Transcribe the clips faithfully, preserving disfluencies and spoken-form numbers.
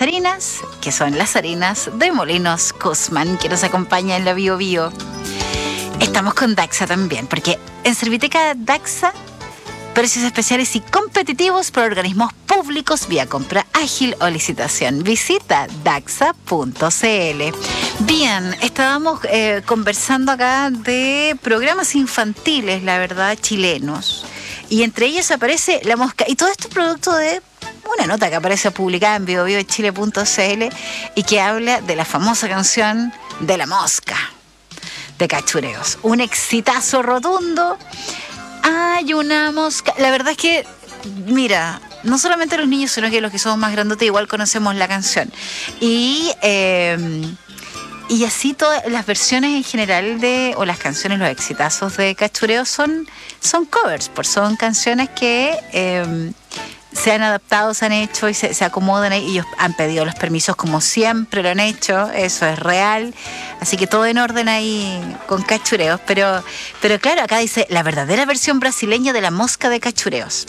harinas, que son las harinas de Molinos Guzmán, que nos acompaña en la Bio Bio. Estamos con Daxa también, porque en Serviteca Daxa, precios especiales y competitivos por organismos públicos vía compra ágil o licitación. Visita daxa punto c l. Bien, estábamos eh, conversando acá de programas infantiles, la verdad, chilenos. Y entre ellos aparece La Mosca. Y todo esto es producto de una nota que aparece publicada en bio bio de chile punto c l y que habla de la famosa canción de La Mosca, de Cachureos. Un exitazo rotundo. Hay una mosca. La verdad es que, mira, no solamente los niños, sino que los que somos más grandotes igual conocemos la canción. Y, eh, y así todas las versiones en general de, o las canciones, los exitazos de Cachureo son, son covers, pues son canciones que eh, se han adaptado, se han hecho y se, se acomodan ahí. Ellos han pedido los permisos como siempre lo han hecho, eso es real. Así que todo en orden ahí con Cachureos. Pero, pero claro, acá dice la verdadera versión brasileña de La Mosca de Cachureos.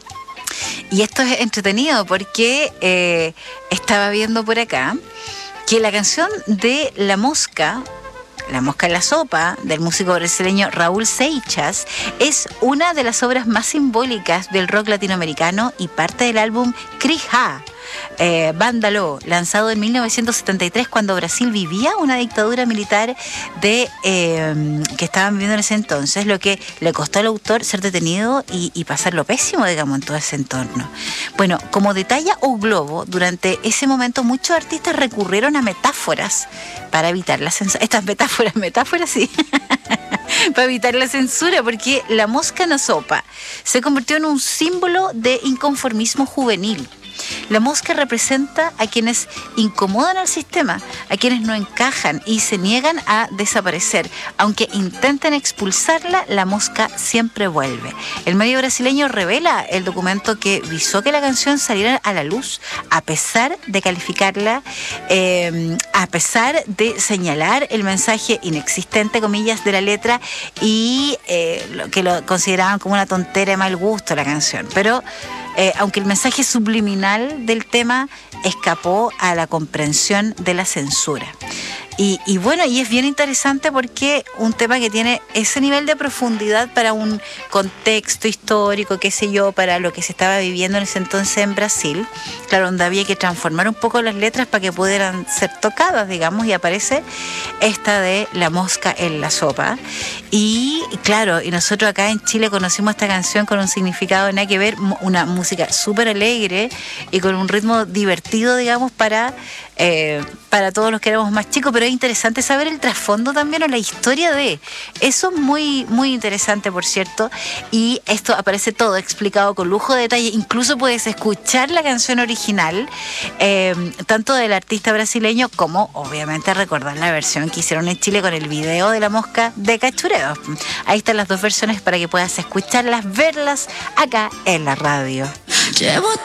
Y esto es entretenido porque eh, estaba viendo por acá que la canción de La Mosca, La Mosca en la Sopa, del músico brasileño Raúl Seixas, es una de las obras más simbólicas del rock latinoamericano y parte del álbum Crija, eh, Vándalo, lanzado en mil novecientos setenta y tres, cuando Brasil vivía una dictadura militar de eh, que estaban viviendo en ese entonces, lo que le costó al autor ser detenido y, y pasarlo pésimo, digamos, en todo ese entorno. Bueno, como detalla O Globo, durante ese momento muchos artistas recurrieron a metáforas para evitar la censura. Estas metáforas, metáforas sí, para evitar la censura, porque La Mosca en la Sopa se convirtió en un símbolo de inconformismo juvenil. La mosca representa a quienes incomodan al sistema, a quienes no encajan y se niegan a desaparecer. Aunque intenten expulsarla, la mosca siempre vuelve. El medio brasileño revela el documento que visó que la canción saliera a la luz, a pesar de calificarla, eh, a pesar de señalar el mensaje inexistente, comillas, de la letra y eh, lo que lo consideraban como una tontera de mal gusto la canción. Pero Eh, aunque el mensaje subliminal del tema escapó a la comprensión de la censura. Y, y bueno, y es bien interesante porque un tema que tiene ese nivel de profundidad para un contexto histórico, qué sé yo, para lo que se estaba viviendo en ese entonces en Brasil, claro, donde había que transformar un poco las letras para que pudieran ser tocadas, digamos, y aparece esta de La Mosca en la Sopa. Y claro, y nosotros acá en Chile conocimos esta canción con un significado nada que ver, una música súper alegre y con un ritmo divertido, digamos, para... Eh, para todos los que éramos más chicos, pero es interesante saber el trasfondo también o la historia de eso. Es muy, muy interesante, por cierto, y esto aparece todo explicado con lujo de detalle. Incluso puedes escuchar la canción original, eh, tanto del artista brasileño como obviamente recordar la versión que hicieron en Chile con el video de La Mosca de Cachureos. Ahí están las dos versiones para que puedas escucharlas, verlas acá en la radio. Llevo